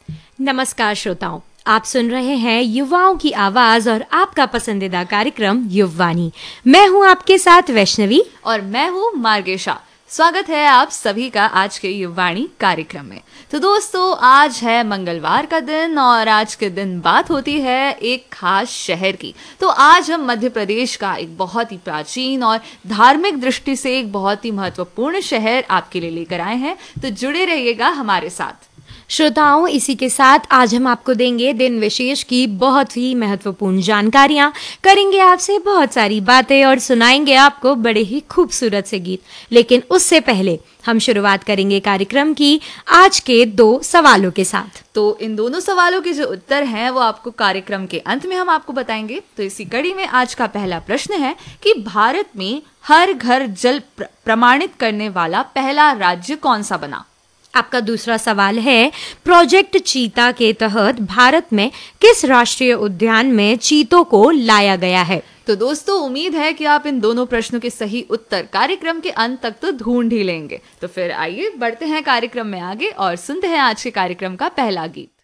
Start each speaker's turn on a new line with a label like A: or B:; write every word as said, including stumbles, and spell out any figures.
A: नमस्कार श्रोताओं, आप सुन रहे हैं युवाओं की आवाज और आपका पसंदीदा कार्यक्रम युववाणी। मैं हूं आपके साथ वैष्णवी
B: और मैं हूं मार्गेशा। स्वागत है आप सभी का आज के युववाणी कार्यक्रम में। तो दोस्तों, आज है मंगलवार का दिन और आज के दिन बात होती है एक खास शहर की। तो आज हम मध्य प्रदेश का एक बहुत ही प्राचीन और धार्मिक दृष्टि से एक बहुत ही महत्वपूर्ण शहर आपके लिए लेकर आए हैं। तो जुड़े रहिएगा हमारे साथ।
A: श्रोताओं, इसी के साथ आज हम आपको देंगे दिन विशेष की बहुत ही महत्वपूर्ण जानकारियां, करेंगे आपसे बहुत सारी बातें और सुनाएंगे आपको बड़े ही खूबसूरत से गीत। लेकिन उससे पहले हम शुरुआत करेंगे कार्यक्रम की आज के दो सवालों के साथ।
B: तो इन दोनों सवालों के जो उत्तर हैं वो आपको कार्यक्रम के अंत में हम आपको बताएंगे। तो इसी कड़ी में आज का पहला प्रश्न है कि भारत में हर घर जल प्र- प्रमाणित करने वाला पहला राज्य कौन सा बना।
A: आपका दूसरा सवाल है, प्रोजेक्ट चीता के तहत भारत में किस राष्ट्रीय उद्यान में चीतों को लाया गया है।
B: तो दोस्तों, उम्मीद है कि आप इन दोनों प्रश्नों के सही उत्तर कार्यक्रम के अंत तक तो ढूंढ ही लेंगे। तो फिर आइए बढ़ते हैं कार्यक्रम में आगे और सुनते हैं आज के कार्यक्रम का पहला गीत।